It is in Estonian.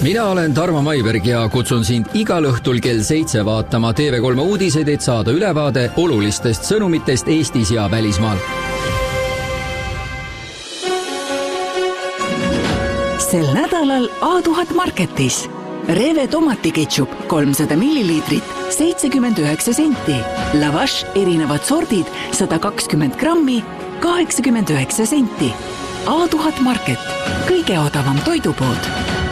Mina olen Tarmo Maiberg ja kutsun sind igal õhtul kell 7 vaatama TV3 uudiseid, et saada ülevaade olulistest sõnumitest Eestis ja välismaal. Sel nädalal A1000 Marketis. Reve tomatiketšup 300 milliliitrit, 79 senti. Lavash erinevad sordid 120 grammi, 89 senti. A1000 Market. Kõige odavam toidupood.